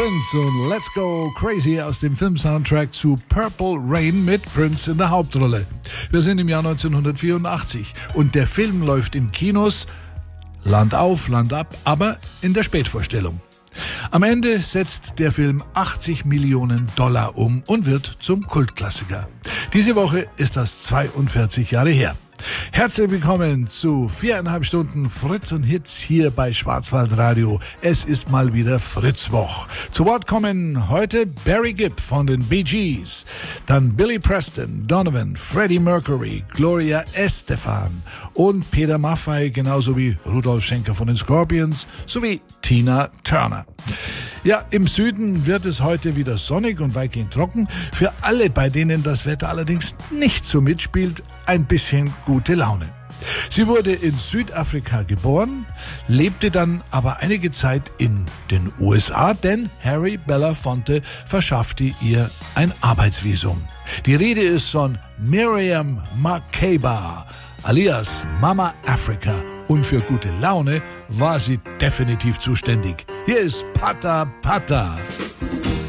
Prince und Let's Go Crazy aus dem Filmsoundtrack zu Purple Rain mit Prince in der Hauptrolle. Wir sind im Jahr 1984 und der Film läuft in Kinos Land auf, Land ab, aber in der Spätvorstellung. Am Ende setzt der Film $80 Millionen um und wird zum Kultklassiker. Diese Woche ist das 42 Jahre her. Herzlich willkommen zu 4,5 Stunden Fritz und Hits hier bei Schwarzwaldradio. Es ist mal wieder Fritzwoch. Zu Wort kommen heute Barry Gibb von den Bee Gees, dann Billy Preston, Donovan, Freddie Mercury, Gloria Estefan und Peter Maffay, genauso wie Rudolf Schenker von den Scorpions sowie Tina Turner. Ja, im Süden wird es heute wieder sonnig und weitgehend trocken. Für alle, bei denen das Wetter allerdings nicht so mitspielt, ein bisschen gute Laune. Sie wurde in Südafrika geboren, lebte dann aber einige Zeit in den USA, denn Harry Belafonte verschaffte ihr ein Arbeitsvisum. Die Rede ist von Miriam Makeba, alias Mama Africa. Und für gute Laune war sie definitiv zuständig. Hier ist Pata Pata.